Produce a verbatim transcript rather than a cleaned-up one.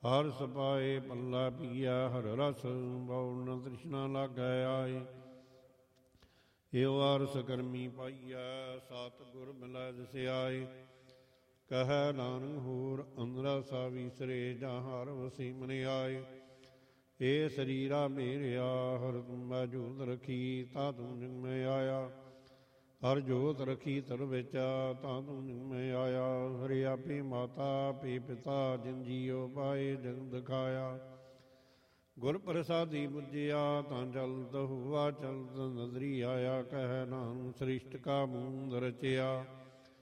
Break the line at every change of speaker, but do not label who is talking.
ਹਰ ਸਪਾਏ ਪੱਲਾ ਪੀਆ ਹਰ ਰਸ ਬਉ ਨ ਤ੍ਰਿਸ਼ਨਾ ਲਾਗੈ ਆਏ। ਏਉ ਅਰਸ ਕਰਮੀ ਪਾਈਐ ਸਤ ਗੁਰ ਮਿਲੈ ਦਿਸ ਆਏ। ਕਹਿ ਨਾਨਕ ਹੋਰ ਅੰਦਰਾ ਸਾ ਵਿਸਰੇ ਜਾਂ ਹਰ ਵਸੀ ਮਨ ਆਏ। ਏ ਸਰੀਰਾ ਮੇਰਿਆ ਹਰ ਤੁਮ ਮੈਂ ਜੋਤ ਰਖੀ ਤਾ ਤੂੰ ਜਿਨ ਮੈਂ ਆਇਆ। ਹਰ ਜੋਤ ਰਖੀ ਤਰ ਵਿੱਚ ਤਾਂ ਤੂੰ ਜਿਨ ਮੈਂ ਆਇਆ। ਹਰਿ ਆਪੇ ਮਾਤਾ ਆਪੇ ਪਿਤਾ ਜਿਨ ਜੀਉ ਪਾਏ ਜਗ ਦਿਖਾਇਆ। ਗੁਰ ਪ੍ਰਸਾਦੀ ਬੁਝਿਆ ਤਾਂ ਚਲਤ ਹੁਆ ਚਲਤ ਨਦਰੀ ਆਇਆ। ਕਹਿ ਨਾਨਕ ਸ੍ਰਿਸ਼ਟ ਕਾ ਮੂੰਦ ਰਚਿਆ